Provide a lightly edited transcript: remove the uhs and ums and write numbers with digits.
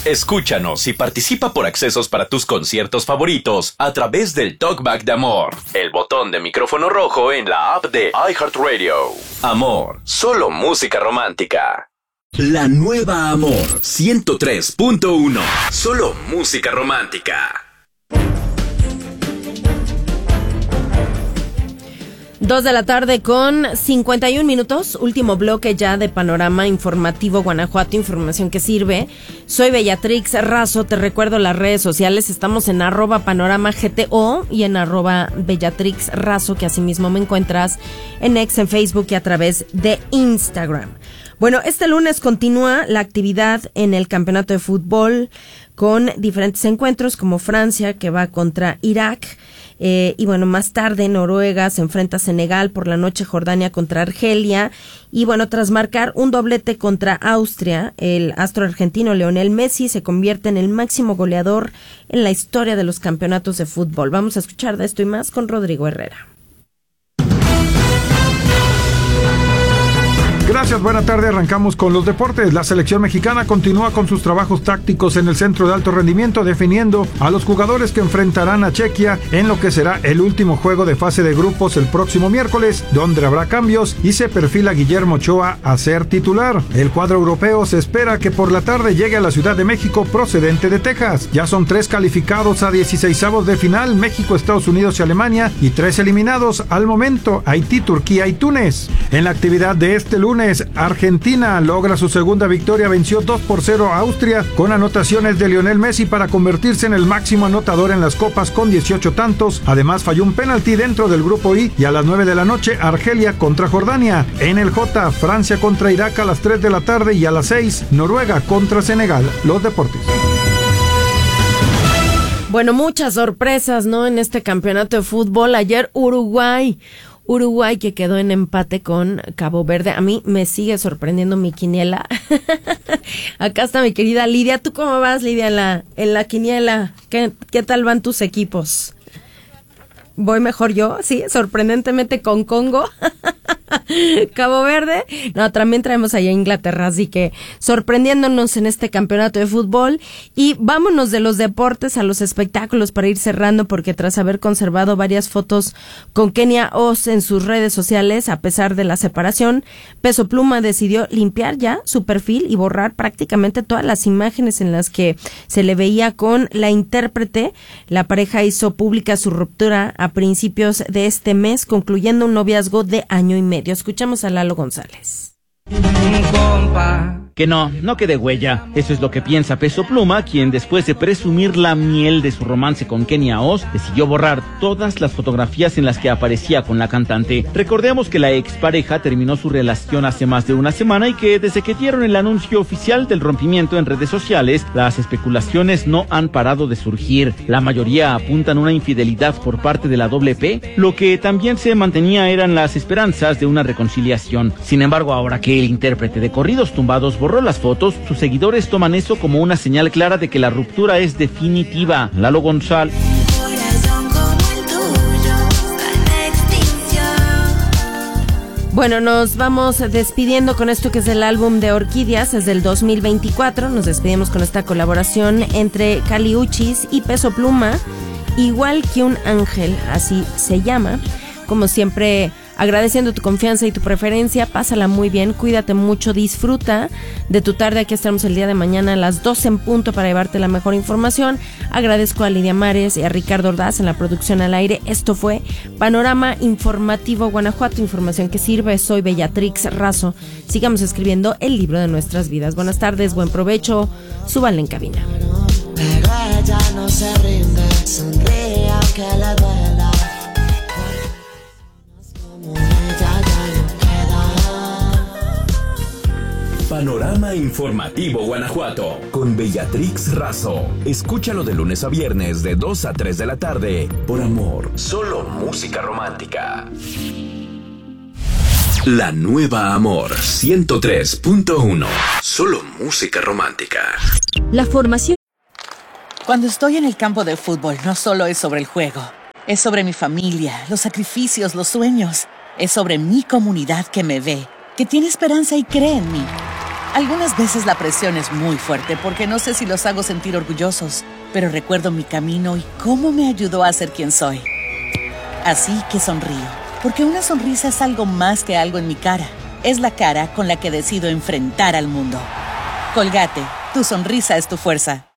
Escúchanos y participa por accesos para tus conciertos favoritos a través del Talkback de Amor, el botón de micrófono rojo en la app de iHeartRadio. Amor, solo música romántica. La nueva Amor 103.1, solo música romántica. 2 de la tarde con 51 minutos, último bloque ya de Panorama Informativo Guanajuato, información que sirve. Soy Bellatrix Razo, te recuerdo las redes sociales, estamos en @panoramagto y en @Bellatrix Razo, que asimismo me encuentras en X, en Facebook y a través de Instagram. Bueno, este lunes continúa la actividad en el campeonato de fútbol con diferentes encuentros como Francia, que va contra Irak. Y bueno, más tarde Noruega se enfrenta a Senegal, por la noche Jordania contra Argelia, y bueno, tras marcar un doblete contra Austria, el astro argentino Lionel Messi se convierte en el máximo goleador en la historia de los campeonatos de fútbol. Vamos a escuchar de esto y más con Rodrigo Herrera. Gracias, buena tarde. Arrancamos con los deportes. La selección mexicana continúa con sus trabajos tácticos en el centro de alto rendimiento, definiendo a los jugadores que enfrentarán a Chequia en lo que será el último juego de fase de grupos el próximo miércoles, donde habrá cambios y se perfila Guillermo Ochoa a ser titular. El cuadro europeo se espera que por la tarde llegue a la Ciudad de México procedente de Texas. Ya son 3 calificados a 16avos de final: México, Estados Unidos y Alemania, y 3 eliminados al momento: Haití, Turquía y Túnez. En la actividad de este lunes, Argentina logra su segunda victoria, venció 2-0 a Austria con anotaciones de Lionel Messi para convertirse en el máximo anotador en las copas con 18 tantos. Además falló un penalti dentro del grupo I, y a las 9 de la noche Argelia contra Jordania. En el J, Francia contra Irak a las 3 de la tarde, y a las 6 Noruega contra Senegal. Los deportes. Bueno, muchas sorpresas, ¿no? En este campeonato de fútbol. Ayer Uruguay que quedó en empate con Cabo Verde. A mí me sigue sorprendiendo mi quiniela. Acá está mi querida Lidia. ¿Tú cómo vas, Lidia, en la quiniela? ¿Qué tal van tus equipos? ¿Voy mejor yo? Sí, sorprendentemente con Congo. Cabo Verde. No, también traemos allá a Inglaterra, así que sorprendiéndonos en este campeonato de fútbol. Y vámonos de los deportes a los espectáculos para ir cerrando, porque tras haber conservado varias fotos con Kenia Oz en sus redes sociales, a pesar de la separación, Peso Pluma decidió limpiar ya su perfil y borrar prácticamente todas las imágenes en las que se le veía con la intérprete. La pareja hizo pública su ruptura a principios de este mes, concluyendo un noviazgo de año y medio. Escuchamos a Lalo González. Que no quede huella. Eso es lo que piensa Peso Pluma, quien después de presumir la miel de su romance con Kenia Oz, decidió borrar todas las fotografías en las que aparecía con la cantante. Recordemos que la expareja terminó su relación hace más de una semana, y que desde que dieron el anuncio oficial del rompimiento en redes sociales, las especulaciones no han parado de surgir. La mayoría apuntan una infidelidad por parte de la doble P. Lo que también se mantenía eran las esperanzas de una reconciliación. Sin embargo, ahora que el intérprete de corridos tumbados borró las fotos, sus seguidores toman eso como una señal clara de que la ruptura es definitiva. Lalo González. Bueno, nos vamos despidiendo con esto que es el álbum de Orquídeas, es del 2024. Nos despedimos con esta colaboración entre Kali Uchis y Peso Pluma, Igual que un ángel, así se llama. Como siempre, agradeciendo tu confianza y tu preferencia. Pásala muy bien, cuídate mucho, disfruta de tu tarde. Aquí estamos el día de mañana a las 12 en punto para llevarte la mejor información. Agradezco a Lidia Mares y a Ricardo Ordaz en la producción al aire. Esto fue Panorama Informativo Guanajuato, información que sirve. Soy Bellatrix Razo. Sigamos escribiendo el libro de nuestras vidas. Buenas tardes, buen provecho, súbanle en cabina. Pero ella no se rinde, sonríe aunque le duela. Panorama Informativo Guanajuato con Bellatrix Razo. Escúchalo de lunes a viernes de 2 a 3 de la tarde por Amor, solo música romántica. La nueva Amor 103.1, solo música romántica. La formación. Cuando estoy en el campo de fútbol, no solo es sobre el juego, es sobre mi familia, los sacrificios, los sueños. Es sobre mi comunidad que me ve, que tiene esperanza y cree en mí. Algunas veces la presión es muy fuerte porque no sé si los hago sentir orgullosos, pero recuerdo mi camino y cómo me ayudó a ser quien soy. Así que sonrío, porque una sonrisa es algo más que algo en mi cara. Es la cara con la que decido enfrentar al mundo. Colgate, tu sonrisa es tu fuerza.